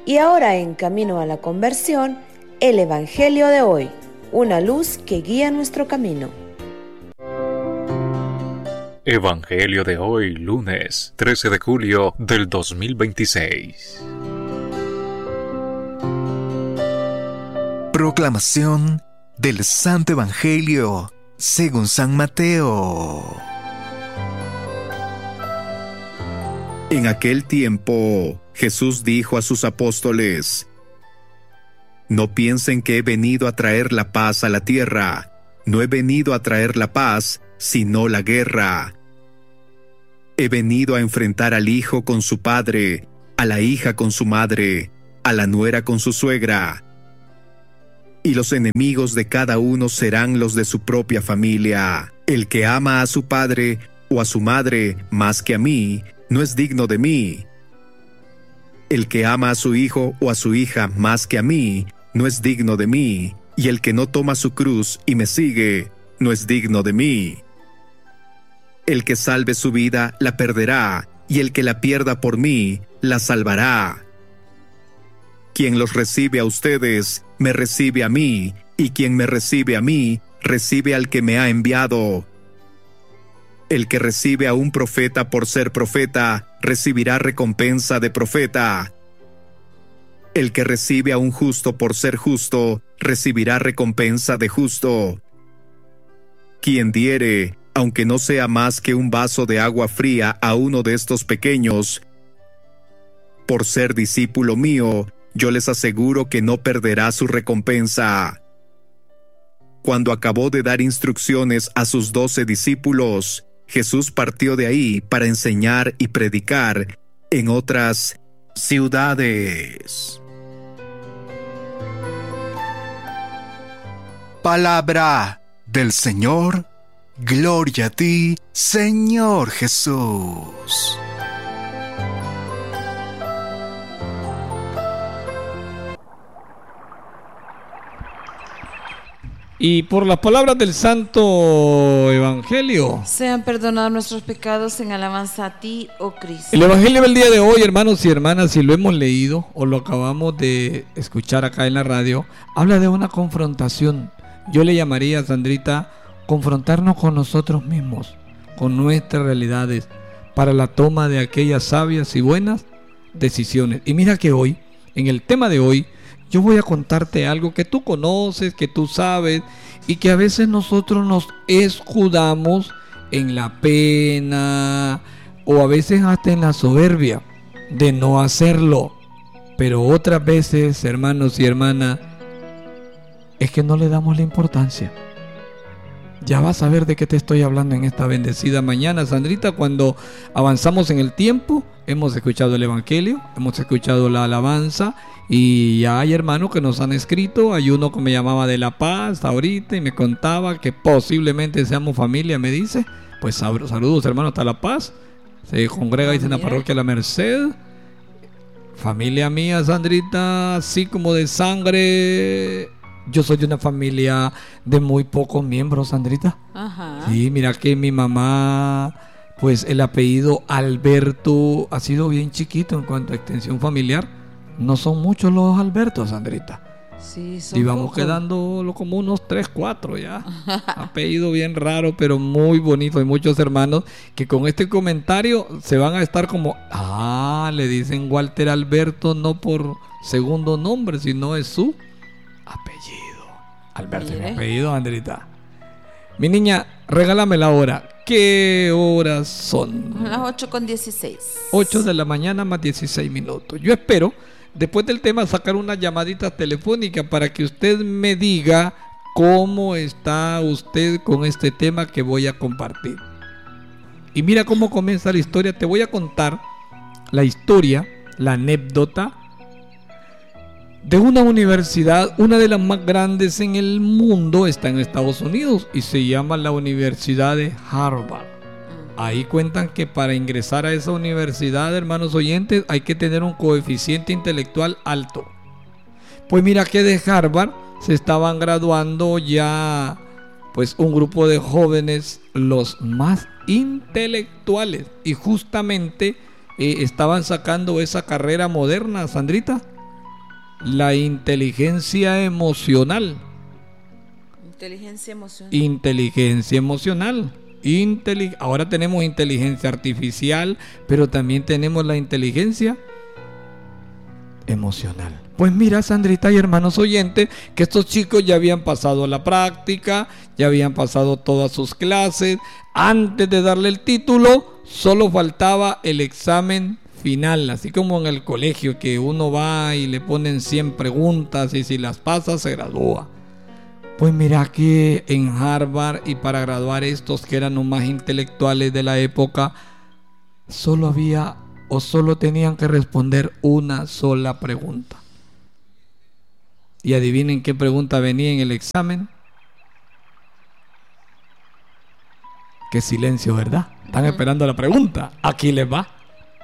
Y ahora en Camino a la Conversión, el Evangelio de hoy, una luz que guía nuestro camino. Evangelio de hoy, lunes 13 de julio del 2026. Proclamación del Santo Evangelio según San Mateo. En aquel tiempo, Jesús dijo a sus apóstoles: No piensen que he venido a traer la paz a la tierra. No he venido a traer la paz, sino la guerra. He venido a enfrentar al hijo con su padre, a la hija con su madre, a la nuera con su suegra. Y los enemigos de cada uno serán los de su propia familia. El que ama a su padre o a su madre más que a mí, no es digno de mí. El que ama a su hijo o a su hija más que a mí, no es digno de mí. Y el que no toma su cruz y me sigue, no es digno de mí. El que salve su vida, la perderá, y el que la pierda por mí, la salvará. Quien los recibe a ustedes, me recibe a mí, y quien me recibe a mí, recibe al que me ha enviado. El que recibe a un profeta por ser profeta, recibirá recompensa de profeta. El que recibe a un justo por ser justo, recibirá recompensa de justo. Quien diere, aunque no sea más que un vaso de agua fría a uno de estos pequeños, por ser discípulo mío, yo les aseguro que no perderá su recompensa. Cuando acabó de dar instrucciones a sus 12 discípulos, Jesús partió de ahí para enseñar y predicar en otras ciudades. Palabra del Señor. Gloria a ti, Señor Jesús. Y por las palabras del Santo Evangelio, sean perdonados nuestros pecados en alabanza a ti, oh Cristo. El Evangelio del día de hoy, hermanos y hermanas, si lo hemos leído o lo acabamos de escuchar acá en la radio, habla de una confrontación. Yo le llamaría, Sandrita, confrontarnos con nosotros mismos, con nuestras realidades, para la toma de aquellas sabias y buenas decisiones. Y mira que hoy, en el tema de hoy, yo voy a contarte algo que tú conoces, que tú sabes, y que a veces nosotros nos escudamos en la pena, o a veces hasta en la soberbia de no hacerlo. Pero otras veces, hermanos y hermanas, es que no le damos la importancia. Ya vas a ver de qué te estoy hablando en esta bendecida mañana, Sandrita. Cuando avanzamos en el tiempo, hemos escuchado el Evangelio, hemos escuchado la alabanza, y ya hay hermanos que nos han escrito. Hay uno que me llamaba de La Paz ahorita y me contaba que posiblemente seamos familia, me dice. Pues saludos, hermanos, hasta La Paz. Se congrega, dice, en la parroquia La Merced. Familia mía, Sandrita, así como de sangre. Yo soy de una familia de muy pocos miembros, Sandrita. Ajá. Sí, mira que mi mamá, pues el apellido Alberto ha sido bien chiquito en cuanto a extensión familiar. No son muchos los Albertos, Sandrita. Sí, son y vamos pocos. quedando como unos 3, 4 ya. Apellido bien raro, pero muy bonito. Hay muchos hermanos que con este comentario se van a estar como, le dicen Walter Alberto no por segundo nombre, sino es su apellido. Alberto es mi apellido, Andrita. Mi niña, regálame la hora. ¿Qué horas son? Las 8:16. 8 de la mañana más 16 minutos. Yo espero, después del tema, sacar una llamadita telefónica para que usted me diga cómo está usted con este tema que voy a compartir. Y mira cómo comienza la historia. Te voy a contar la historia, la anécdota de una universidad, una de las más grandes en el mundo, está en Estados Unidos y se llama la Universidad de Harvard. Ahí cuentan que para ingresar a esa universidad, hermanos oyentes, hay que tener un coeficiente intelectual alto. Pues mira que de Harvard se estaban graduando ya pues un grupo de jóvenes, los más intelectuales, y justamente estaban sacando esa carrera moderna, Sandrita, la inteligencia emocional. Inteligencia emocional. Inteligencia emocional. Ahora tenemos inteligencia artificial, pero también tenemos la inteligencia emocional. Pues mira, Sandrita y hermanos oyentes, que estos chicos ya habían pasado la práctica, ya habían pasado todas sus clases. Antes de darle el título, solo faltaba el examen final, así como en el colegio, que uno va y le ponen 100 preguntas y si las pasa se gradúa. Pues mira que en Harvard, y para graduar estos que eran los más intelectuales de la época, solo tenían que responder una sola pregunta. Y adivinen qué pregunta venía en el examen. Qué silencio, ¿verdad? Están esperando la pregunta. Aquí les va.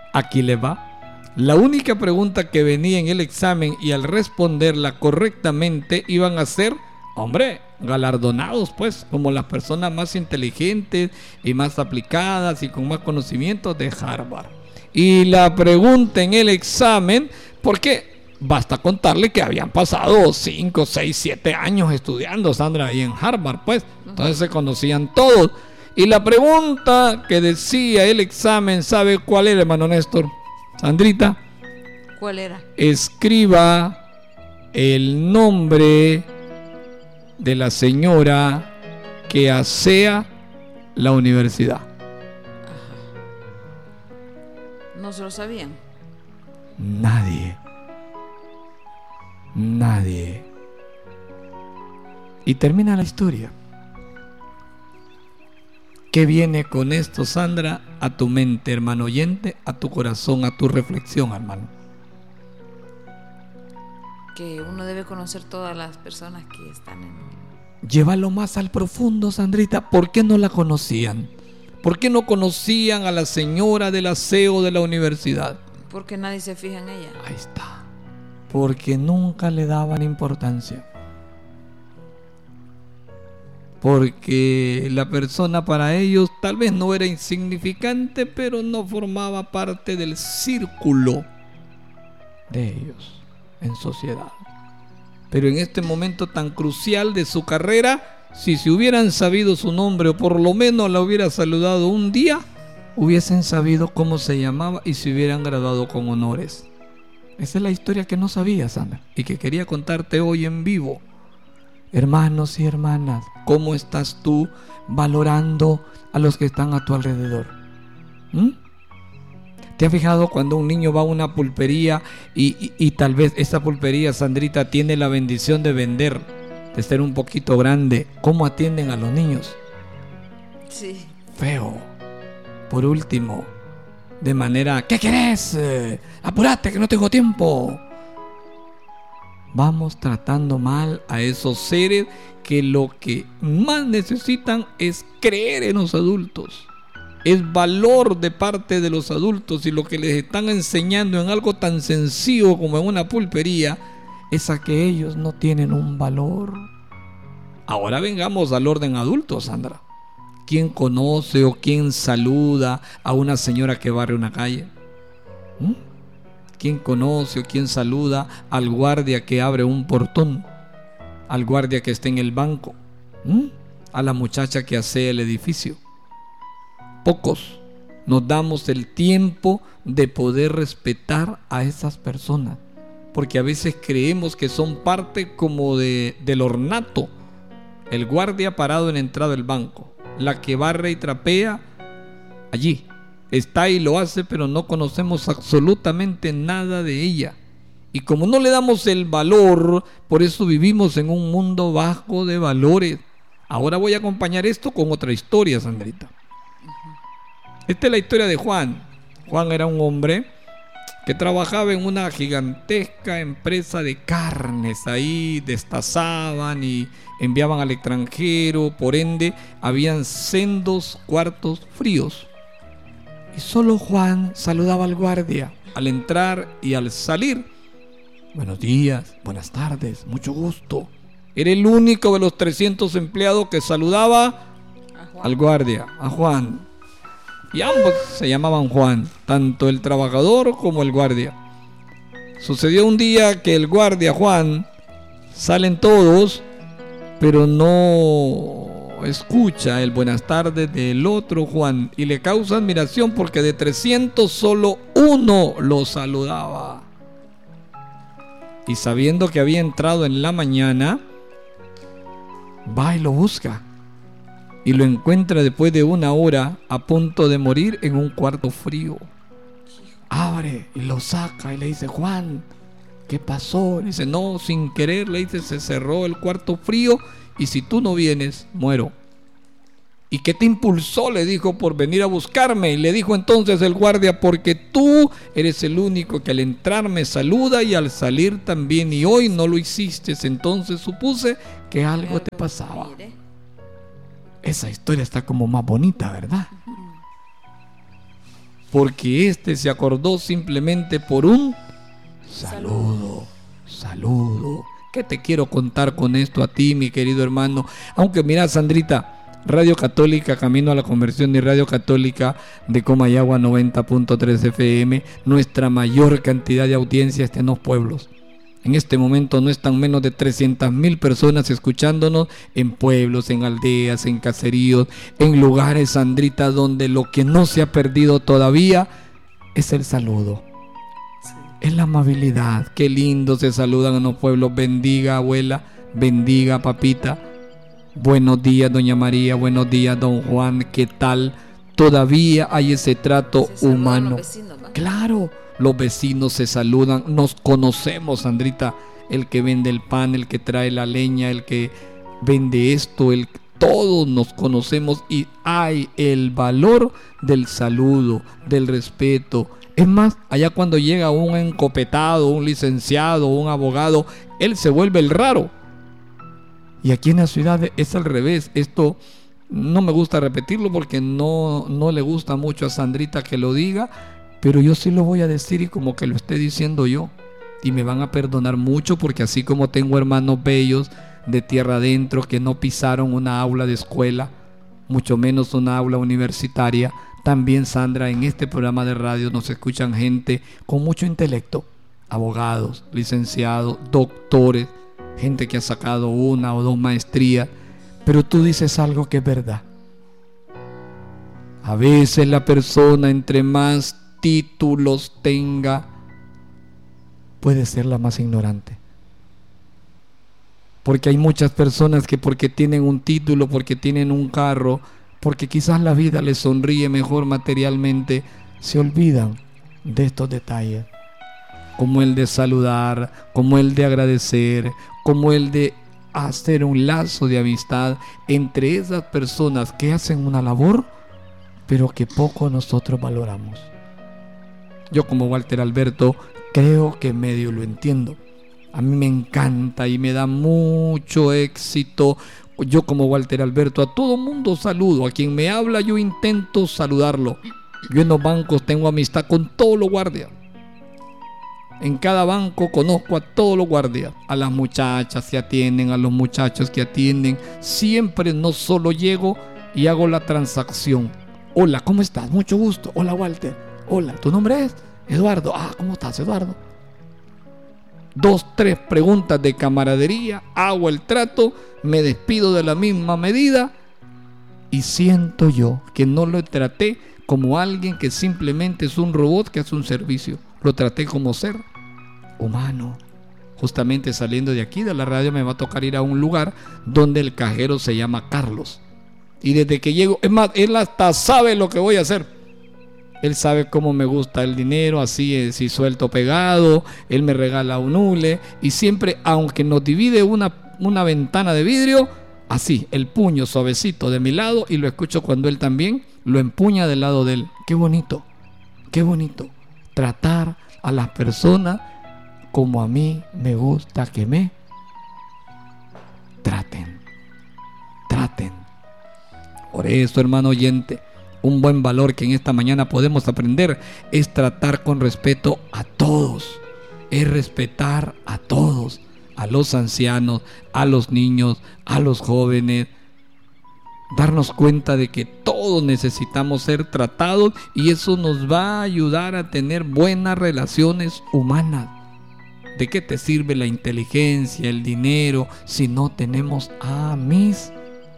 La única pregunta que venía en el examen, y al responderla correctamente iban a ser, galardonados pues como las personas más inteligentes y más aplicadas y con más conocimientos de Harvard. Y la pregunta en el examen, porque basta contarle que habían pasado 5, 6, 7 años estudiando, Sandra, ahí en Harvard, pues entonces se conocían todos. Y la pregunta que decía el examen, ¿sabe cuál era, hermano Néstor? Sandrita, ¿cuál era? Escriba el nombre de la señora que asea la universidad. ¿No se lo sabían? Nadie. Y termina la historia. ¿Qué viene con esto, Sandra, a tu mente, hermano oyente, a tu corazón, a tu reflexión, hermano? Que uno debe conocer todas las personas que están en... Llévalo más al profundo, Sandrita. ¿Por qué no la conocían? ¿Por qué no conocían a la señora del aseo de la universidad? Porque nadie se fija en ella. Ahí está. Porque nunca le daban importancia. Porque la persona para ellos tal vez no era insignificante, pero no formaba parte del círculo de ellos en sociedad. Pero en este momento tan crucial de su carrera, si se hubieran sabido su nombre, o por lo menos la hubiera saludado un día, hubiesen sabido cómo se llamaba y se hubieran graduado con honores. Esa es la historia que no sabías, Ana, y que quería contarte hoy en vivo. Hermanos y hermanas, ¿cómo estás tú valorando a los que están a tu alrededor? ¿Te has fijado cuando un niño va a una pulpería y tal vez esa pulpería, Sandrita, tiene la bendición de vender, de ser un poquito grande? ¿Cómo atienden a los niños? Sí. Feo. Por último, de manera, ¿qué querés? Apúrate que no tengo tiempo. Vamos tratando mal a esos seres que lo que más necesitan es creer en los adultos. Es valor de parte de los adultos, y lo que les están enseñando en algo tan sencillo como en una pulpería es a que ellos no tienen un valor. Ahora vengamos al orden adulto, Sandra. ¿Quién conoce o quién saluda a una señora que barre una calle? ¿Quién conoce o quién saluda al guardia que abre un portón? Al guardia que está en el banco. A la muchacha que asea el edificio. Pocos nos damos el tiempo de poder respetar a esas personas, porque a veces creemos que son parte como del ornato. El guardia parado en la entrada del banco, la que barre y trapea allí está y lo hace, pero no conocemos absolutamente nada de ella. Y como no le damos el valor, por eso vivimos en un mundo bajo de valores. Ahora voy a acompañar esto con otra historia, Sandrita. Esta es la historia de Juan. Juan era un hombre que trabajaba en una gigantesca empresa de carnes. Ahí destazaban y enviaban al extranjero. Por ende, habían sendos cuartos fríos. Y solo Juan saludaba al guardia al entrar y al salir. Buenos días, buenas tardes, mucho gusto. Era el único de los 300 empleados que saludaba al guardia, a Juan. Y ambos se llamaban Juan, tanto el trabajador como el guardia. Sucedió un día que el guardia Juan, salen todos, pero no escucha el buenas tardes del otro Juan y le causa admiración porque de 300 solo uno lo saludaba. Y sabiendo que había entrado en la mañana, va y lo busca y lo encuentra después de 1 hora a punto de morir en un cuarto frío. Abre y lo saca y le dice: Juan, ¿qué pasó? Le dice: no, sin querer, le dice, se cerró el cuarto frío y si tú no vienes, muero. ¿Y qué te impulsó? Le dijo, por venir a buscarme. Y le dijo entonces el guardia: porque tú eres el único que al entrar me saluda y al salir también, y hoy no lo hiciste. Entonces supuse que algo te pasaba. Esa historia está como más bonita, ¿verdad? Porque este se acordó simplemente por un saludo. ¿Qué te quiero contar con esto a ti, mi querido hermano? Aunque mira, Sandrita, Radio Católica Camino a la Conversión y Radio Católica de Comayagua 90.3 FM, nuestra mayor cantidad de audiencia está en los pueblos. En este momento no están menos de 300,000 personas escuchándonos en pueblos, en aldeas, en caseríos, en lugares, Sandrita, donde lo que no se ha perdido todavía es el saludo. Sí. Es la amabilidad. Qué lindo se saludan en los pueblos. Bendiga, abuela, bendiga, papita. Buenos días, doña María, buenos días, don Juan, ¿qué tal? Todavía hay ese trato humano. Claro. Los vecinos se saludan, nos conocemos, Sandrita, el que vende el pan, el que trae la leña, el que vende esto, todos nos conocemos y hay el valor del saludo, del respeto. Es más, allá cuando llega un encopetado, un licenciado, un abogado, él se vuelve el raro. Y aquí en la ciudad es al revés. Esto no me gusta repetirlo porque no le gusta mucho a Sandrita que lo diga, pero yo sí lo voy a decir y como que lo esté diciendo yo. Y me van a perdonar mucho porque así como tengo hermanos bellos de tierra adentro que no pisaron una aula de escuela, mucho menos una aula universitaria, también, Sandra, en este programa de radio nos escuchan gente con mucho intelecto, abogados, licenciados, doctores, gente que ha sacado 1 o 2 maestrías, pero tú dices algo que es verdad. A veces la persona, entre más títulos tenga, puede ser la más ignorante. Porque hay muchas personas que porque tienen un título, porque tienen un carro, porque quizás la vida les sonríe mejor materialmente, se olvidan de estos detalles, como el de saludar, como el de agradecer, como el de hacer un lazo de amistad entre esas personas que hacen una labor, pero que poco nosotros valoramos. Yo, como Walter Alberto, creo que medio lo entiendo. A mí me encanta y me da mucho éxito. Yo, como Walter Alberto, a todo mundo saludo. A quien me habla yo intento saludarlo. Yo en los bancos tengo amistad con todos los guardias. En cada banco conozco a todos los guardias. A las muchachas que atienden, a los muchachos que atienden. Siempre no solo llego y hago la transacción. Hola, ¿cómo estás? Mucho gusto. Hola, Walter. Hola, ¿tu nombre es? Eduardo. Ah, ¿cómo estás, Eduardo? 2, 3 preguntas de camaradería, hago el trato, me despido de la misma medida y siento yo que no lo traté como alguien que simplemente es un robot que hace un servicio. Lo traté como ser humano. Justamente saliendo de aquí de la radio me va a tocar ir a un lugar donde el cajero se llama Carlos. Y desde que llego, es más, él hasta sabe lo que voy a hacer. Él sabe cómo me gusta el dinero, así si suelto pegado, él me regala un hule y siempre, aunque nos divide una ventana de vidrio, así, el puño suavecito de mi lado y lo escucho cuando él también lo empuña del lado de él. Qué bonito tratar a las personas como a mí me gusta que me traten. Por eso, hermano oyente, un buen valor que en esta mañana podemos aprender es tratar con respeto a todos, es respetar a todos, a los ancianos, a los niños, a los jóvenes, darnos cuenta de que todos necesitamos ser tratados y eso nos va a ayudar a tener buenas relaciones humanas. ¿De qué te sirve la inteligencia, el dinero, si no tenemos amistades?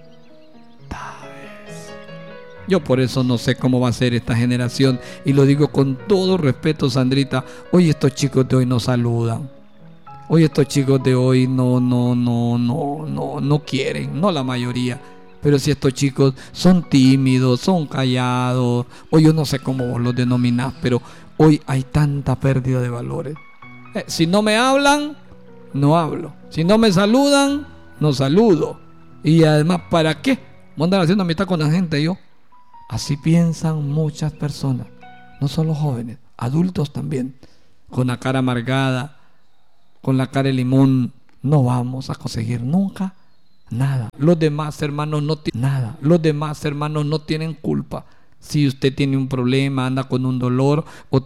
Yo por eso no sé cómo va a ser esta generación, y lo digo con todo respeto, Sandrita. Hoy estos chicos de hoy no saludan. Hoy estos chicos de hoy no quieren, no la mayoría. Pero si estos chicos son tímidos, son callados, o yo no sé cómo vos los denominás, pero hoy hay tanta pérdida de valores. Si no me hablan, no hablo. Si no me saludan, no saludo. Y además, ¿para qué? Voy a andar haciendo amistad con la gente yo. Así piensan muchas personas, no solo jóvenes, adultos también, con la cara amargada, con la cara de limón. No vamos a conseguir nunca nada. Los demás hermanos no tienen nada. Los demás hermanos no tienen culpa. Si usted tiene un problema, anda con un dolor o